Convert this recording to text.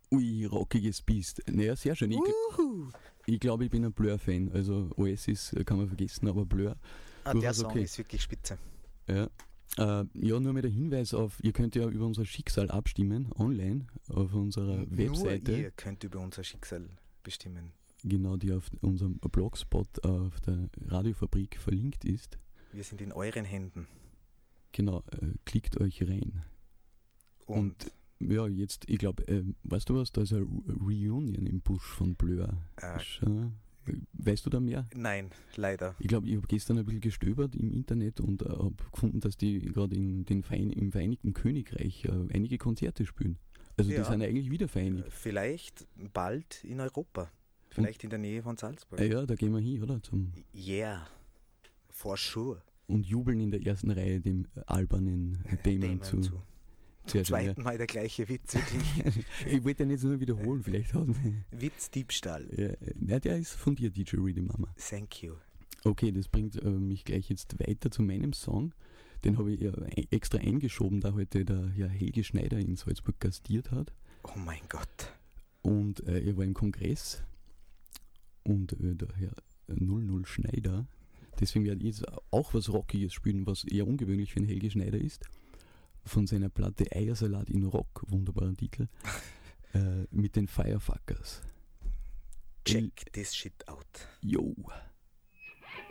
Ui, rockiges Biest. Naja, sehr schön. Ich glaube, ich bin ein Blur-Fan. Also Oasis kann man vergessen, aber Blur. Der Song ist wirklich spitze. Ja. Ja, nur mit der Hinweis auf, ihr könnt ja über unser Schicksal abstimmen, online, auf unserer Webseite. Nur ihr könnt über unser Schicksal bestimmen. Genau, die auf unserem Blogspot auf der Radiofabrik verlinkt ist. Wir sind in euren Händen. Genau, klickt euch rein. Und ja, jetzt, ich glaube, weißt du was, da ist eine Reunion im Busch von Blur. Weißt du da mehr? Nein, leider. Ich glaube, ich habe gestern ein bisschen gestöbert im Internet und habe gefunden, dass die gerade im Vereinigten Königreich einige Konzerte spielen. Also die sind eigentlich wieder vereinigt. Vielleicht bald in Europa. Vielleicht in der Nähe von Salzburg. Ja, da gehen wir hin, oder? Yeah, for sure. Und jubeln in der ersten Reihe dem albernen Damon zu. Zum zweiten Mal der gleiche Witz. Ich wollte den jetzt nur wiederholen, vielleicht. Witzdiebstahl. Ja, der ist von dir, DJ Reedy Mama. Thank you. Okay, das bringt mich gleich jetzt weiter zu meinem Song. Den habe ich ja extra eingeschoben, da heute der Herr Helge Schneider in Salzburg gastiert hat. Oh mein Gott. Und er war im Kongress und der Herr 00 Schneider. Deswegen werde ich jetzt auch was Rockiges spielen, was eher ungewöhnlich für einen Helge Schneider ist. Von seiner Platte Eiersalat in Rock, wunderbarer Titel, mit den Firefuckers. Check this shit out. Yo.